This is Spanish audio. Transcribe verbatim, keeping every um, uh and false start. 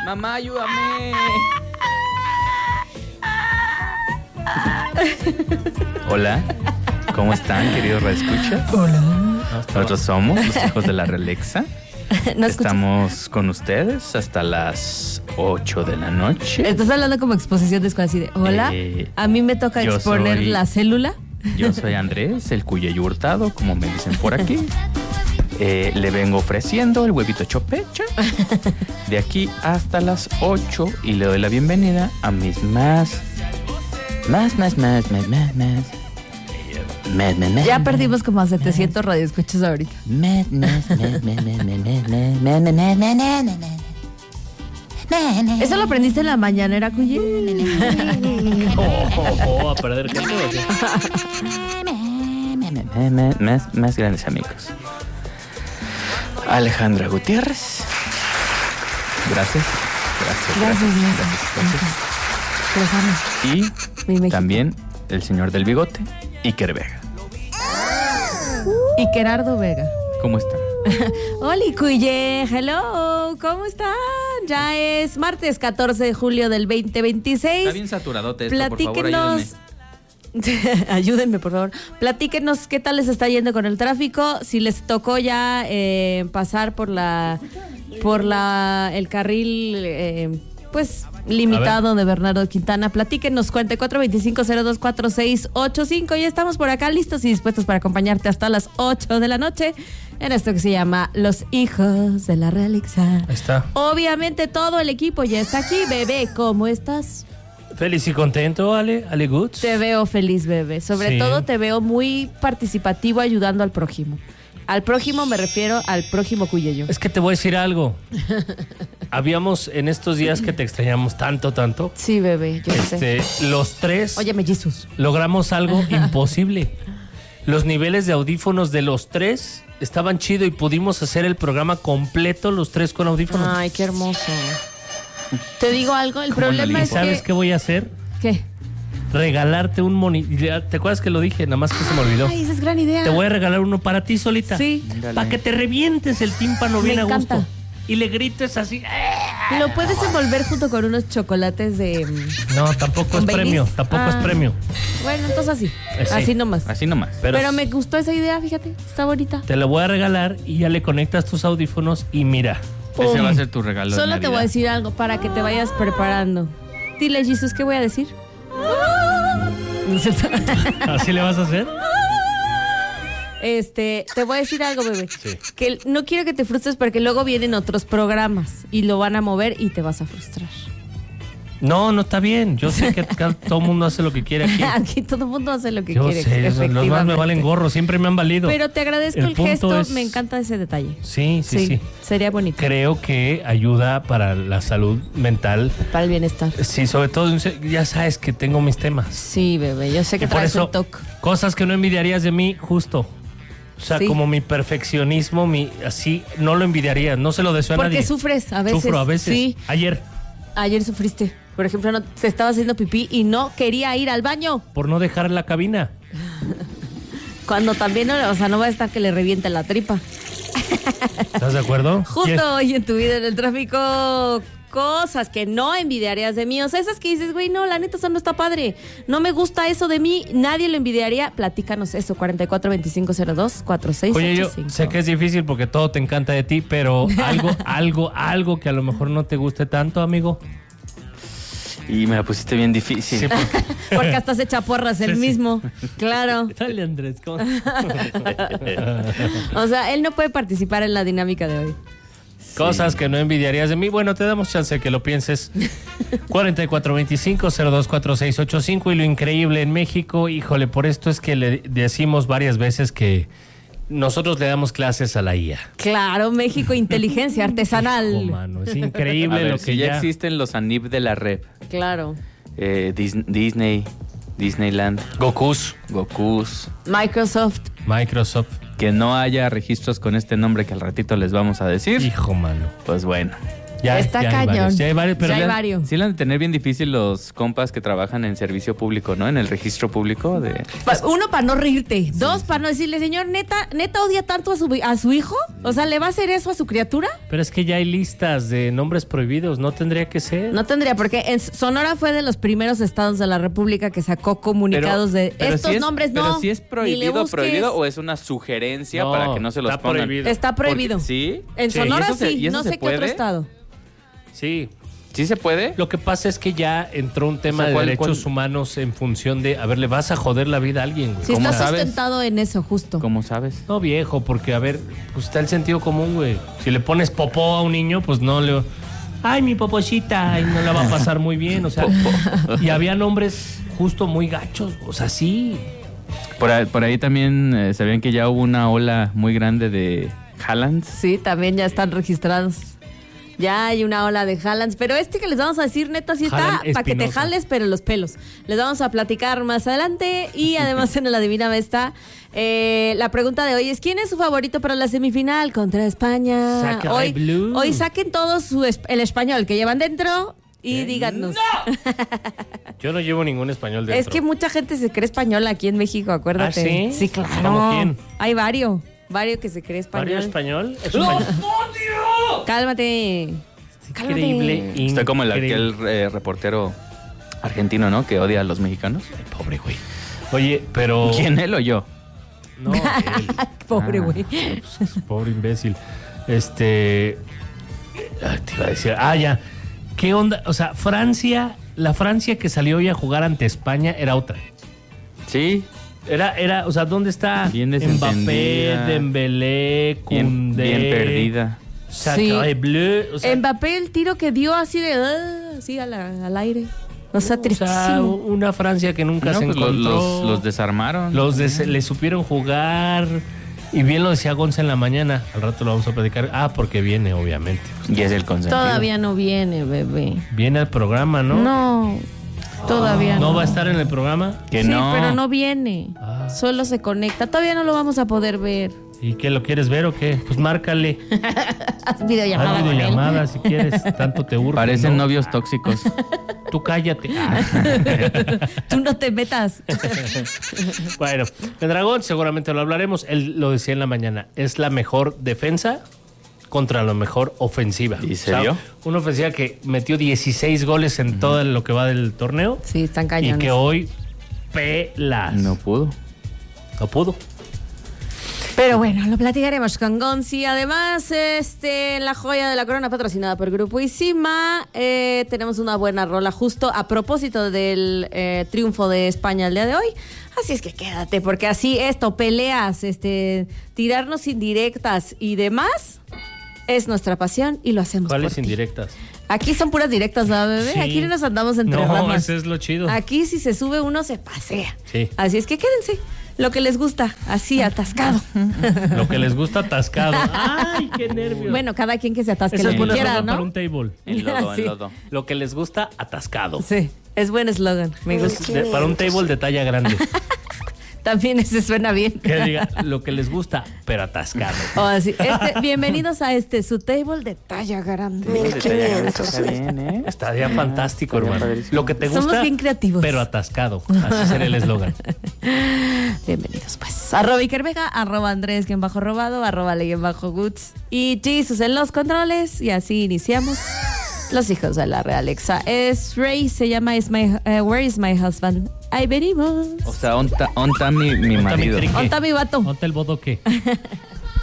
Mamá, ayúdame. Hola, ¿cómo están, queridos radioescuchas? Hola. Nosotros somos los hijos de la Realexa. ¿No Estamos con ustedes hasta las ocho de la noche. Estás hablando como exposición de escuela, así de, hola, Eh, a mí me toca yo exponer soy- la célula. Yo soy Andrés, el Cuyello Hurtado, como me dicen por aquí. Eh, le vengo ofreciendo el huevito hecho pecha de aquí hasta las ocho y le doy la bienvenida a mis más, más, más, más, más, más, más. Más, más, más, Ya más, perdimos como a setecientos radioescuchas ahorita. más, más, más, más, más, más, más, más, más, más, más, más, más, más, más. ¿Eso lo aprendiste en la mañanera, Cuye? Oh, oh, oh, a perder gente o qué? Más, más, más grandes amigos. Alejandra Gutiérrez. Gracias. Gracias. Gracias, gracias. gracias. Mi Y México. también el señor del bigote, Iker Vega. Y Gerardo Vega. ¿Cómo están? Hola, Cuye. Hello. ¿Cómo están? Ya es martes catorce de julio del veinte veintiséis. Está bien saturadote esto, por favor, Platíquenos. ayúdenme. Ayúdenme, por favor. Platíquenos qué tal les está yendo con el tráfico. Si les tocó ya eh, pasar por la por la el carril eh, pues limitado de Bernardo Quintana. Platíquenos, cuarenta y cuatro veinticinco cero dos cuatro seis ocho cinco. Ya estamos por acá listos y dispuestos para acompañarte hasta las ocho de la noche en esto que se llama Los Hijos de la Realexa. Ahí está. Obviamente todo el equipo ya está aquí. Bebé, ¿cómo estás? Feliz y contento, Ale. Ale Goods. Te veo feliz, bebé. Sobre Sí. todo te veo muy participativo ayudando al prójimo. Al prójimo me refiero al prójimo Cuyeyo. Es que te voy a decir algo. Habíamos en estos días que te extrañamos tanto, tanto. Sí, bebé, yo sé. Este, los tres Óyeme, Jesús. logramos algo imposible. Los niveles de audífonos de los tres estaban chido y pudimos hacer el programa completo los tres con audífonos. Ay, qué hermoso. Te digo algo, el ¿Cómo no problema le es ¿Sabes que... qué voy a hacer? ¿Qué? Regalarte un monitor. ¿Te acuerdas que lo dije? Nada más que se me olvidó. Ay, esa es gran idea. Te voy a regalar uno para ti solita. Sí. Para que te revientes el tímpano Me bien a encanta. gusto. Y le grites así. ¡eh! Lo puedes envolver junto con unos chocolates de... No, tampoco ¿Con es Baileys? premio. Tampoco Ah. es premio. Bueno, entonces así. Eh, sí. Así nomás. Así nomás. Pero, Pero me gustó esa idea, fíjate. Está bonita. te lo voy a regalar y ya le conectas tus audífonos y mira. Ese ¡pum! va a ser tu regalo de Solo te Navidad. voy a decir algo para que te vayas preparando. Dile, Jesús, ¿qué voy a decir? ¿No es cierto? ¿Así le vas a hacer? Este, te voy a decir algo, bebé. Sí. Que no quiero que te frustres porque luego vienen otros programas y lo van a mover y te vas a frustrar. No, no está bien. Yo sé que ca- todo el mundo hace lo que quiere aquí. Aquí todo el mundo hace lo que Yo quiere. sé, eso, los más me efectivamente. valen gorro. Siempre me han valido. Pero te agradezco El el, punto gesto, es- me encanta ese detalle. Sí, sí, sí, Sería bonito. Creo que ayuda para la salud mental. Para el bienestar. Sí, sobre todo, ya sabes que tengo mis temas. Sí, bebé, yo sé que Y por traes eso, un toque. cosas que no envidiarías de mí, justo. O sea, Sí. como mi perfeccionismo, mi así, no lo envidiarías, no se lo deseo a Porque nadie. sufres a veces. Sufro a veces. Sí, Ayer, ayer sufriste. Por ejemplo, no, se estaba haciendo pipí y no quería ir al baño. por no dejar la cabina. Cuando también, no, o sea, no va a estar que le reviente la tripa. ¿Estás de acuerdo? Justo hoy en tu vida en el tráfico, cosas que no envidiarías de mí. O sea, esas que dices, güey, no, la neta, eso no está padre. No me gusta eso de mí, nadie lo envidiaría. Platícanos eso, cuarenta y cuatro veinticinco cero dos cuatro seis Oye, yo ocho cinco. sé que es difícil porque todo te encanta de ti, pero algo, algo, algo que a lo mejor no te guste tanto, amigo. Y me la pusiste bien difícil. Sí, porque... Porque hasta se echa porras él Sí, sí. mismo. Claro. Dale, Andrés, ¿cómo? O sea, él no puede participar en la dinámica de hoy. Cosas que no envidiarías de mí. Bueno, te damos chance de que lo pienses. cuarenta y cuatro veinticinco cero dos cuatro seis ocho cinco. Y lo increíble en México, híjole, por esto es que le decimos varias veces que nosotros le damos clases a la I A. Claro, México, inteligencia artesanal. Oh, mano, es A increíble ver, lo si que ya, ya... existen los ANIP de la red. Claro. Eh, Dis- Disney, Disneyland, Gokus, Gokus. Microsoft. Microsoft. Que no haya registros con este nombre que al ratito les vamos a decir. Hijo, mano. Pues bueno, Ya, Está ya hay cañón. varios, ya hay varios, pero Ya hay le- varios. Sí la han de tener bien difícil los compas que trabajan en servicio público, ¿no? En el registro público de... Pa- Uno, para no reírte. Dos, para no decirle, señor, neta, neta odia tanto a su, a su hijo. O sea, ¿le va a hacer eso a su criatura? Pero es que ya hay listas de nombres prohibidos, ¿no tendría que ser? No tendría, porque en Sonora fue de los primeros estados de la República que sacó comunicados de pero estos si es- nombres no. Pero si es ni le prohibido, busques". prohibido o es una sugerencia No, para que no se los está pongan. prohibido. Está prohibido. Porque- ¿Sí? En Sí. Sonora ¿Y eso se- sí, y eso no se sé qué otro puede? estado. Sí. ¿Sí se puede? Lo que pasa es que ya entró un tema O sea, de ¿cuál- derechos cuál? humanos en función de, a ver, le vas a joder la vida a alguien, güey. Sí, ¿Cómo está sabes? sustentado en eso, justo. ¿Cómo sabes? No, viejo, porque, a ver, pues está el sentido común, güey. Si le pones popó a un niño, pues no le... Ay, mi popochita, y no la va a pasar muy bien, o sea... Y había nombres justo muy gachos, o sea, sí. Por ahí, por ahí también eh, sabían que ya hubo una ola muy grande de Haaland. Sí, también ya están registrados. Ya hay una ola de Haalands, pero este que les vamos a decir, neta, sí está Haaland para que te Espinosa. jales, pero los pelos. Les vamos a platicar más adelante y además en la Divina Vesta, eh, la pregunta de hoy es, ¿quién es su favorito para la semifinal contra España? Saca Hoy, el blue. hoy saquen todos su es- el español que llevan dentro y ¿Eh? díganos. Yo no llevo ningún español dentro. Es que mucha gente se cree española aquí en México, acuérdate. ¿Ah, sí? Sí, claro. ¿Cómo quién? Hay varios, varios que se cree español. ¿Mario español? ¿Es español? Cálmate. Cálmate. Increíble. Está como el increíble. aquel eh, reportero argentino, ¿no? Que odia a los mexicanos. Pobre güey. Oye, pero... ¿Quién, él o yo? No, él. Pobre Ah. güey. Pues, pobre imbécil. Este... ay, te iba a decir... Ah, ya. ¿Qué onda? O sea, Francia... La Francia que salió hoy a jugar ante España era otra. Sí, Era, era, o sea, ¿dónde está Bien Mbappé, desentendida. Dembélé, bien, Koundé? bien perdida. Sacre Bleu, o sea, Mbappé el tiro que dio así de ah, así a la- al aire. O sea, o sea, tristísimo. una Francia que nunca No, se pues los, encontró. los, los desarmaron. Los des- le supieron jugar. Y bien lo decía Gonza en la mañana. Al rato lo vamos a platicar. Ah, porque viene, obviamente. Y es el consentido. Todavía no viene, bebé. Viene al programa, ¿no? No, todavía no. ¿No va a estar en el programa? Que sí, no. pero no viene. Ah. Solo se conecta. Todavía no lo vamos a poder ver. ¿Y qué lo quieres ver o qué? Pues márcale. Haz videollamada Haz con él. videollamada si quieres. Tanto te urge. Parecen ¿no? novios tóxicos. Tú cállate. Ah. Tú no te metas. Bueno, el dragón seguramente lo hablaremos. Él lo decía en la mañana. Es la mejor defensa contra la mejor ofensiva. ¿Y O sea, serio? una ofensiva que metió dieciséis goles en todo lo que va del torneo. Sí, están Y cañones. que hoy pelas. No pudo. No pudo. Pero bueno, lo platicaremos con Gonzi. Además, este, la joya de la corona patrocinada por Grupo Isima. Eh, tenemos una buena rola justo a propósito del eh, triunfo de España el día de hoy. Así es que quédate, porque así esto, peleas, este, tirarnos indirectas y demás, es nuestra pasión y lo hacemos por ¿Cuáles ti. indirectas? Aquí son puras directas, ¿verdad, bebé? Sí. Aquí no nos andamos entre No, ramas. ese es lo chido. Aquí si se sube uno se pasea. Sí. Así es que quédense. Lo que les gusta, así atascado. Lo que les gusta atascado. ¡Ay, qué nervios! Bueno, cada quien que se atasque esa lo es que buena quiera, rola para ¿no? un table. En lodo, Sí. en lodo. Lo que les gusta, atascado. Sí, es buen eslogan, me gusta. De- para un table de talla grande. También ese suena bien. Que diga lo que les gusta, pero atascado. O así, este, bienvenidos a este, su table de talla grande. Está bien, ¿eh? Estaría fantástico, Estaría hermano. padrísimo. Lo que te gusta, Somos bien creativos. pero atascado. Así será el eslogan. Bienvenidos pues. Arroba Iker Vega, arroba Andrés quien bajo robado, arroba le quien bajo Goods y Jesus en los controles. Y así iniciamos Los Hijos de la Realexa. Es Ray, se llama is my, uh, Where is my husband? Ahí venimos. O sea, onta, onta mi, mi Onta mi marido. triqui. ¿Dónde está mi vato? Ponte el bodoque.